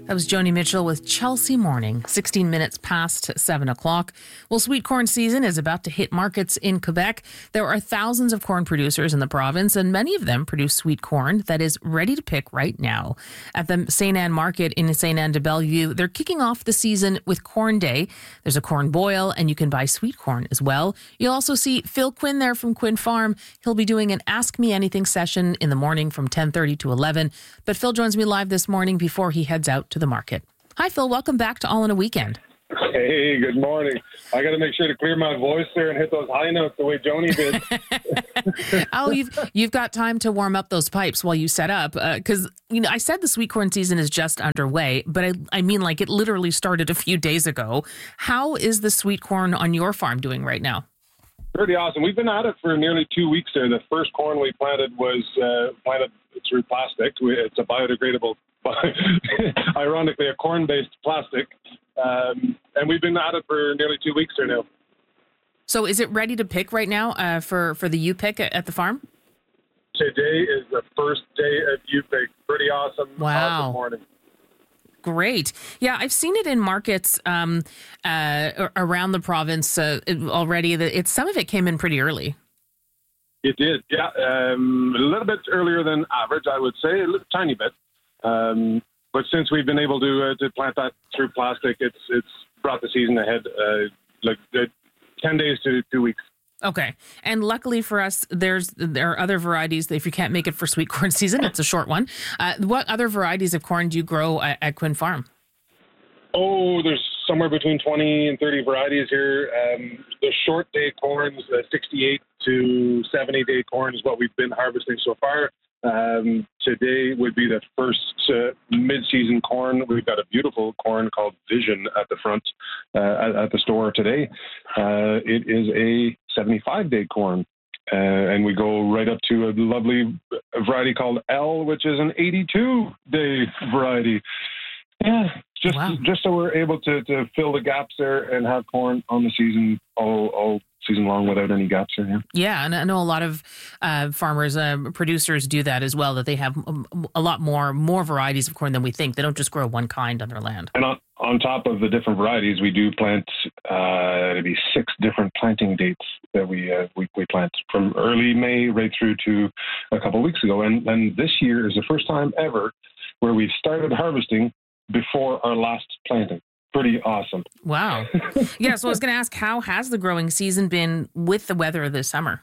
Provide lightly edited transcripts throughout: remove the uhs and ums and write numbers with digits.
That was Joni Mitchell with Chelsea Morning, 16 minutes past 7 o'clock. Well, sweet corn season is about to hit markets in Quebec. There are thousands of corn producers in the province, and many of them produce sweet corn that is ready to pick right now. At the St. Anne Market in St. Anne de Bellevue, they're kicking off the season with Corn Day. There's a corn boil, and you can buy sweet corn as well. You'll also see Phil Quinn there from Quinn Farm. He'll be doing an Ask Me Anything session in the morning from 10:30 to 11. But Phil joins me live this morning before he heads out to the market. Hi, Phil. Welcome back to All in a Weekend. Hey, good morning. I got to make sure to clear my voice there and hit those high notes the way Joni did. Oh, you've got time to warm up those pipes while you set up. Because, I said the sweet corn season is just underway, but I mean, like, it literally started a few days ago. How is the sweet corn on your farm doing right now? Pretty awesome. We've been at it for nearly 2 weeks there. The first corn we planted was planted through plastic. It's a biodegradable, ironically, a corn-based plastic. And we've been at it for nearly 2 weeks there now. So is it ready to pick right now for the U-pick at the farm? Today is the first day of U-pick. Pretty awesome. Wow. Awesome morning. Great. Yeah, I've seen it in markets around the province already. Some of it came in pretty early. It did, yeah. A little bit earlier than average, I would say, a little, tiny bit. But since we've been able to plant that through plastic, it's brought the season ahead, 10 days to 2 weeks. Okay. And luckily for us, there are other varieties. If you can't make it for sweet corn season, it's a short one. What other varieties of corn do you grow at Quinn Farm? Oh, there's somewhere between 20 and 30 varieties here. The short day corns, 68 to 70 day corn is what we've been harvesting so far. Today would be the first mid-season corn. We've got a beautiful corn called Vision at the front at the store today. It is a 75-day corn. And we go right up to a lovely variety called L, which is an 82-day variety. Yeah, just so we're able to fill the gaps there and have corn on the season all season long without any gaps there. Yeah. Yeah, and I know a lot of farmers, producers do that as well, that they have a lot more varieties of corn than we think. They don't just grow one kind on their land. And on top of the different varieties, we do plant maybe 6 different planting dates that we plant from early May right through to a couple of weeks ago. And this year is the first time ever where we've started harvesting before our last planting. Pretty awesome. Wow. Yeah, so I was going to ask, how has the growing season been with the weather this summer?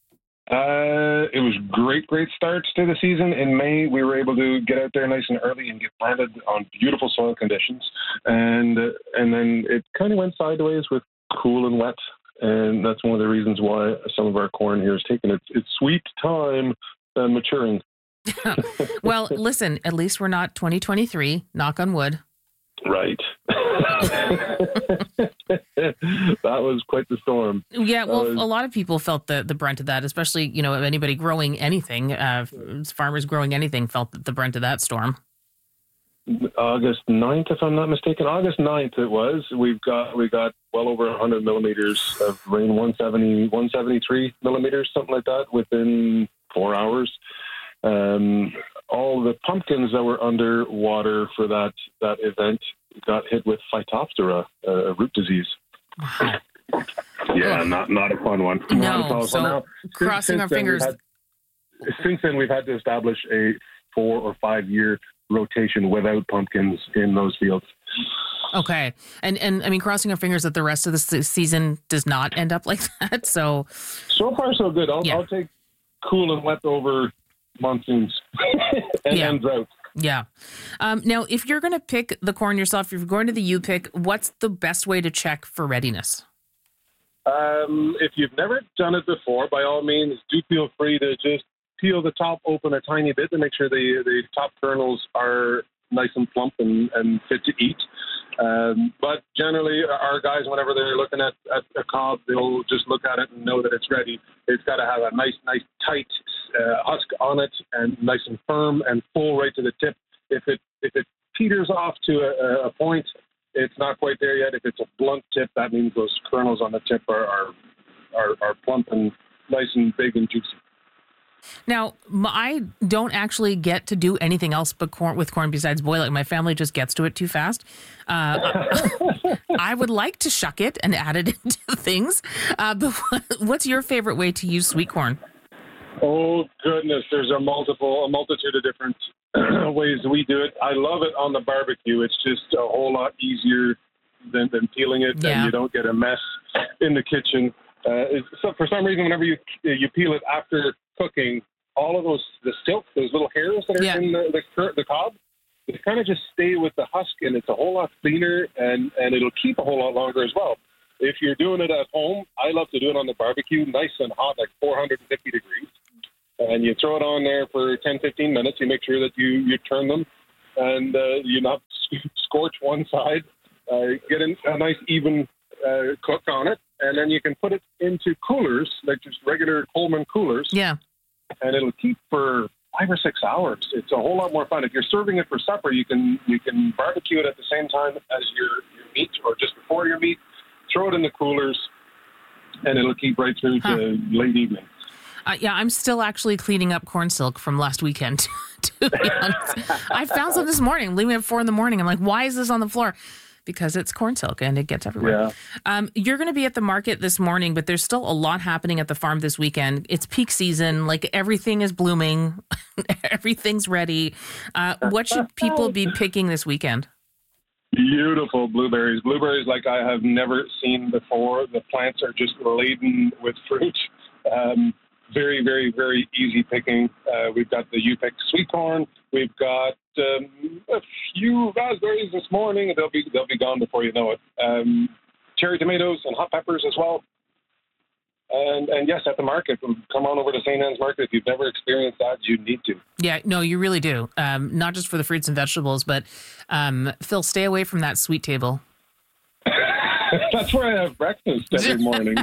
It was great start to the season. In May, we were able to get out there nice and early and get planted on beautiful soil conditions. And then it kind of went sideways with cool and wet. And that's one of the reasons why some of our corn here is taking its sweet time maturing. Well, listen, at least we're not 2023, knock on wood. Right. That was quite the storm. Yeah, well, a lot of people felt the brunt of that, especially, anybody growing anything, farmers growing anything felt the brunt of that storm. August 9th, if I'm not mistaken. August 9th it was. We got well over 100 millimeters of rain, 173 millimeters, something like that, within 4 hours. All the pumpkins that were underwater for that event got hit with Phytophthora, a root disease. Wow. Yeah, not a fun one. No, so now, crossing our fingers. Since then, we've had to establish a 4 or 5 year rotation without pumpkins in those fields. Okay. And I mean, crossing our fingers that the rest of the season does not end up like that. So far, so good. I'll take cool and wet over monsoons and drought. Yeah. Now, if you're going to pick the corn yourself, if you're going to the U-pick, what's the best way to check for readiness? If you've never done it before, by all means, do feel free to just peel the top open a tiny bit to make sure the top kernels are nice and plump and fit to eat. But generally, our guys, whenever they're looking at a cob, they'll just look at it and know that it's ready. It's got to have a nice tight husk on it and nice and firm and full right to the tip. If it peters off to a point, it's not quite there yet. If it's a blunt tip, that means those kernels on the tip are plump and nice and big and juicy. Now, I don't actually get to do anything else but corn besides boil it. My family just gets to it too fast. I would like to shuck it and add it into things. But what's your favorite way to use sweet corn? Oh, goodness. There's a multitude of different ways we do it. I love it on the barbecue. It's just a whole lot easier than peeling it, and you don't get a mess in the kitchen. So for some reason, whenever you peel it after cooking, all of the silk, those little hairs that are in the cob, they kind of just stay with the husk, and it's a whole lot cleaner, and it'll keep a whole lot longer as well. If you're doing it at home, I love to do it on the barbecue, nice and hot, like 450 degrees. And you throw it on there for 10, 15 minutes. You make sure that you turn them, and you not scorch one side. Get a nice even cook on it, and then you can put it into coolers, like just regular Coleman coolers. Yeah. And it'll keep for 5 or 6 hours. It's a whole lot more fun. If you're serving it for supper, you can barbecue it at the same time as your meat, or just before your meat. Throw it in the coolers, and it'll keep right through to late evening. I'm still actually cleaning up corn silk from last weekend, to be honest. I found some this morning, leaving at 4 a.m. I'm like, why is this on the floor? Because it's corn silk and it gets everywhere. Yeah. You're going to be at the market this morning, but there's still a lot happening at the farm this weekend. It's peak season. Like, everything is blooming. Everything's ready. What should people be picking this weekend? Beautiful blueberries. Blueberries like I have never seen before. The plants are just laden with fruit. Very, very, very easy picking. We've got the U-Pick sweet corn. We've got a few raspberries this morning, and they'll be gone before you know it. Cherry tomatoes and hot peppers as well. And yes, at the market, come on over to St. Anne's Market. If you've never experienced that, you need to. Yeah, no, you really do. Not just for the fruits and vegetables, but Phil, stay away from that sweet table. That's where I have breakfast every morning.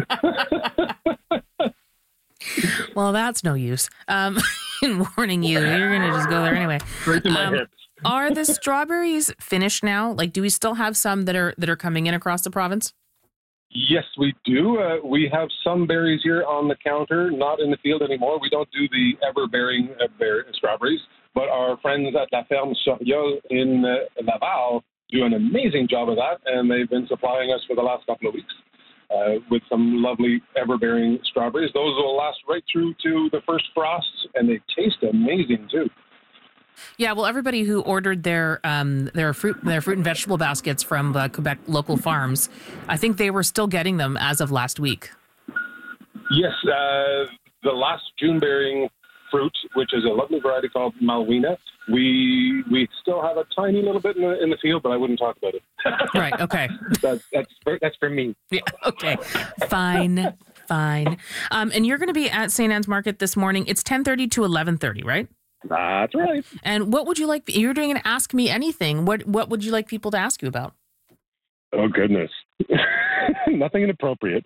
Well, that's no use. In warning you, you're going to just go there anyway. Right to my hips. Are the strawberries finished now? Like, do we still have some that are coming in across the province? Yes, we do. We have some berries here on the counter, not in the field anymore. We don't do the ever-bearing strawberries, but our friends at La Ferme Soriol in Laval do an amazing job of that, and they've been supplying us for the last couple of weeks with some lovely ever-bearing strawberries. Those will last right through to the first frosts, and they taste amazing too. Yeah, well, everybody who ordered their fruit and vegetable baskets from Quebec local farms, I think they were still getting them as of last week. Yes, the last June-bearing fruit, which is a lovely variety called Malwina, we still have a tiny little bit in the field, but I wouldn't talk about it. Right. Okay. That's for me. Yeah. Okay. Fine. And you're going to be at St. Anne's Market this morning. It's 10:30 to 11:30, right? That's right. And what would you like? You're doing an Ask Me Anything. What would you like people to ask you about? Oh, goodness. Nothing inappropriate.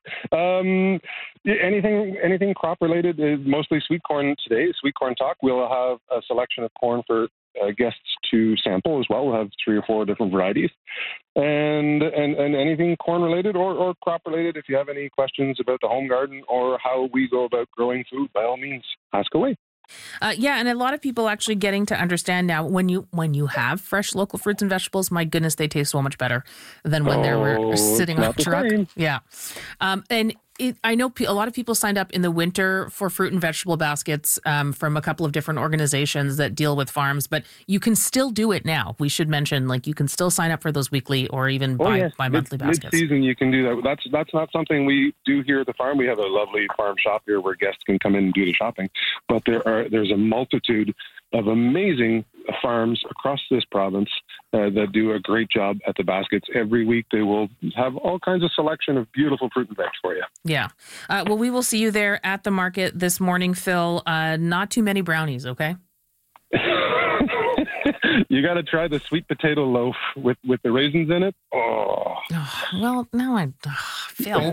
Anything crop related is mostly sweet corn today. Sweet corn talk. We'll have a selection of corn for guests to sample as well. We'll have 3 or 4 different varieties, and anything corn related or crop related. If you have any questions about the home garden or how we go about growing food, by all means, ask away. Yeah, and a lot of people actually getting to understand now when you have fresh local fruits and vegetables, my goodness, they taste so much better than when they were sitting on a truck. Yeah. And I know a lot of people signed up in the winter for fruit and vegetable baskets from a couple of different organizations that deal with farms, but you can still do it now. We should mention, like, you can still sign up for those weekly or even bi-monthly baskets. Mid-season, you can do that. That's not something we do here at the farm. We have a lovely farm shop here where guests can come in and do the shopping. But there's a multitude of amazing farms across this province that do a great job at the baskets. Every week they will have all kinds of selection of beautiful fruit and veg for you. Yeah. Well, we will see you there at the market this morning, Phil. Not too many brownies, okay? You got to try the sweet potato loaf with the raisins in it. Oh. Well, now Phil.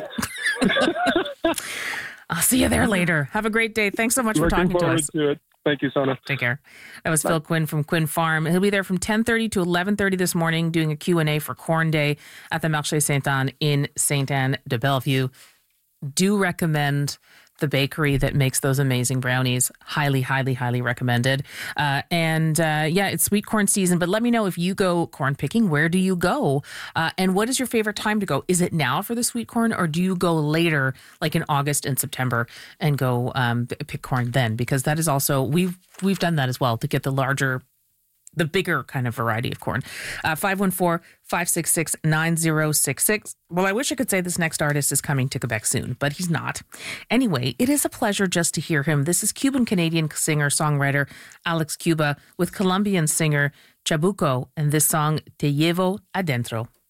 I'll see you there later. Have a great day. Thanks so much for talking to us. To it. Thank you, Sona. Take care. That was Phil Quinn from Quinn Farm. He'll be there from 10:30 to 11:30 this morning doing a Q&A for Corn Day at the Marché Sainte-Anne in Sainte-Anne de Bellevue. Do recommend the bakery that makes those amazing brownies. Highly, highly, highly recommended. It's sweet corn season, but let me know if you go corn picking, where do you go? And what is your favorite time to go? Is it now for the sweet corn, or do you go later, like in August and September, and go pick corn then? Because that is also, we've done that as well, to get the bigger kind of variety of corn. 514-566-9066. Well, I wish I could say this next artist is coming to Quebec soon, but he's not. Anyway, it is a pleasure just to hear him. This is Cuban-Canadian singer-songwriter Alex Cuba with Colombian singer Chabuco and this song Te Llevo Adentro.